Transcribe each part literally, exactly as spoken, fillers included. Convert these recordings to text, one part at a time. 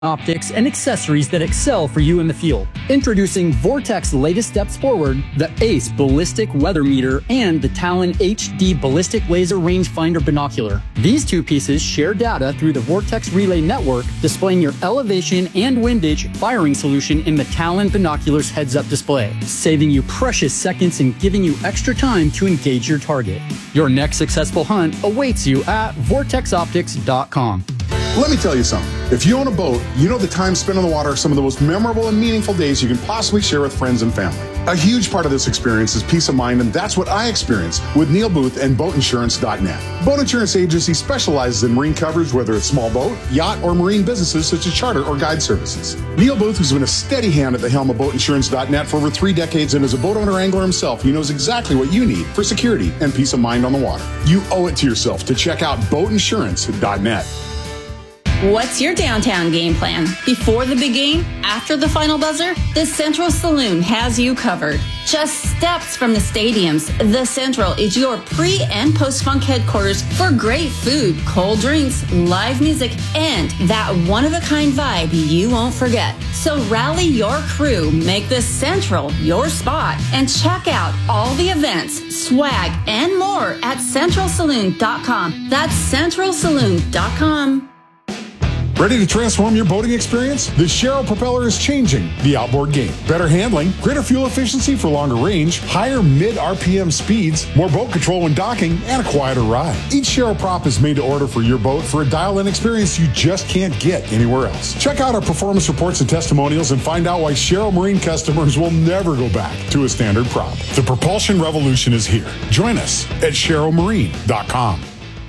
Optics and accessories that excel for you in the field. Introducing Vortec's latest steps forward, the ACE Ballistic Weather Meter and the Talon H D Ballistic Laser Rangefinder Binocular. These two pieces share data through the Vortex Relay Network, displaying your elevation and windage firing solution in the Talon Binoculars heads-up display, saving you precious seconds and giving you extra time to engage your target. Your next successful hunt awaits you at vortex optics dot com. Let me tell you something. If you own a boat, you know the time spent on the water are some of the most memorable and meaningful days you can possibly share with friends and family. A huge part of this experience is peace of mind, and that's what I experience with Neil Booth and boat insurance dot net. Boat Insurance Agency specializes in marine coverage, whether it's small boat, yacht, or marine businesses such as charter or guide services. Neil Booth has been a steady hand at the helm of boat insurance dot net for over three decades, and as a boat owner angler himself, he knows exactly what you need for security and peace of mind on the water. You owe it to yourself to check out boat insurance dot net. What's your downtown game plan? Before the big game? After the final buzzer? The Central Saloon has you covered. Just steps from the stadiums, the Central is your pre- and post-funk headquarters for great food, cold drinks, live music, and that one-of-a-kind vibe you won't forget. So rally your crew, make the Central your spot, and check out all the events, swag, and more at central saloon dot com. That's central saloon dot com. Ready to transform your boating experience? The Sharrow propeller is changing the outboard game. Better handling, greater fuel efficiency for longer range, higher mid-R P M speeds, more boat control when docking, and a quieter ride. Each Sharrow prop is made to order for your boat for a dial-in experience you just can't get anywhere else. Check out our performance reports and testimonials and find out why Sharrow Marine customers will never go back to a standard prop. The propulsion revolution is here. Join us at sharrow marine dot com.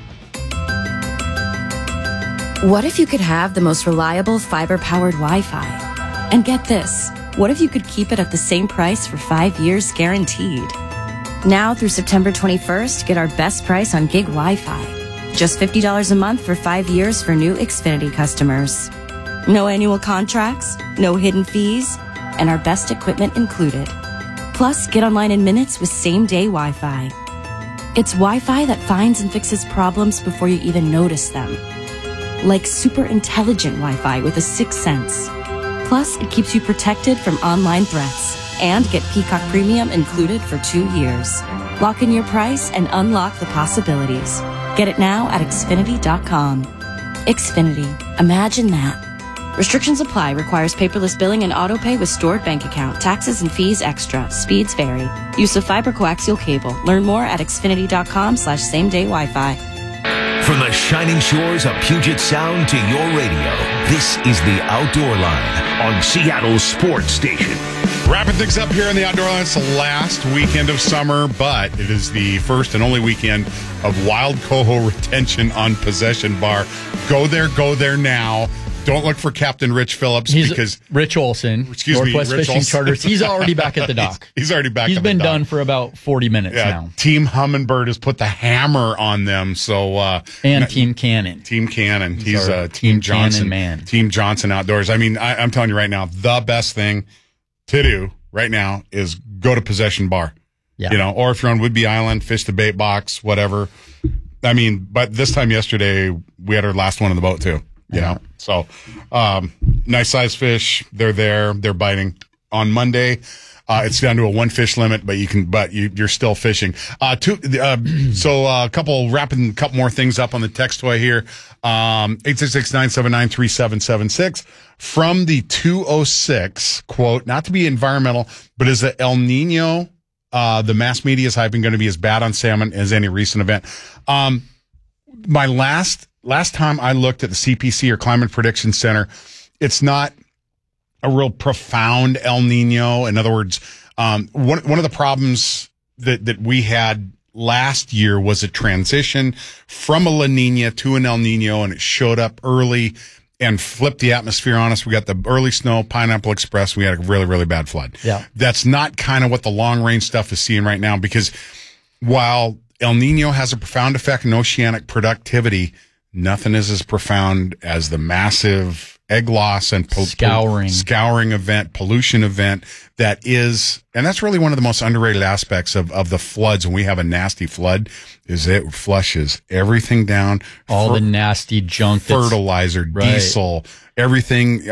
What if you could have the most reliable fiber-powered Wi-Fi? And get this, what if you could keep it at the same price for five years guaranteed? Now through September twenty-first, get our best price on gig Wi-Fi. Just fifty dollars a month for five years for new Xfinity customers. No annual contracts, no hidden fees, and our best equipment included. Plus, get online in minutes with same-day Wi-Fi. It's Wi-Fi that finds and fixes problems before you even notice them. Like super intelligent Wi-Fi with a sixth sense. Plus, it keeps you protected from online threats. And get Peacock Premium included for two years. Lock in your price and unlock the possibilities. Get it now at xfinity dot com. Xfinity. Imagine that. Restrictions apply. Requires paperless billing and autopay with stored bank account. Taxes and fees extra. Speeds vary. Use of fiber coaxial cable. Learn more at xfinity dot com slash same day Wi-Fi. From the shining shores of Puget Sound to your radio, this is the Outdoor Line on Seattle's sports station. Wrapping things up here in the Outdoor Line. It's the last weekend of summer, but it is the first and only weekend of wild coho retention on Possession Bar. Go there, go there now. Don't look for Captain Rich Phillips He's because Rich Olson, excuse Northwest me, Rich Fishing Olson. Charters. He's already back at the dock. he's, he's already back. He's at been the dock. done for about forty minutes yeah, now. Team Humminbird has put the hammer on them. So uh, and Team Cannon, Team Cannon. He's He's our uh, Team Johnson Cannon man. Team Johnson Outdoors. I mean, I, I'm telling you right now, the best thing to do right now is go to Possession Bar. Yeah. You know, or if you're on Whidbey Island, fish the bait box, whatever. I mean, but this time yesterday we had our last one in the boat too. You know, so um, nice size fish. They're there. They're biting. On Monday, uh, it's down to a one fish limit, but you can, but you, you're still fishing. Uh, two, uh, so uh, a couple wrapping a couple more things up on the text toy here. Um, eight six six, nine seven nine, three seven seven six from the two oh six quote, not to be environmental, but is the El Nino, uh, the mass media is hyping going to be as bad on salmon as any recent event. Um, my last, Last time I looked at the C P C or Climate Prediction Center, it's not a real profound El Nino. In other words, um, one one of the problems that that we had last year was a transition from a La Nina to an El Nino, and it showed up early and flipped the atmosphere on us. We got the early snow, Pineapple Express. We had a really, really bad flood. Yeah. That's not kind of what the long range stuff is seeing right now, because while El Nino has a profound effect on oceanic productivity, nothing is as profound as the massive egg loss and po- Scouring. po- scouring event, pollution event that is, and that's really one of the most underrated aspects of, of the floods. When we have a nasty flood, is it flushes everything down. All fer- the nasty junk. that's- fertilizer, Right. diesel, everything.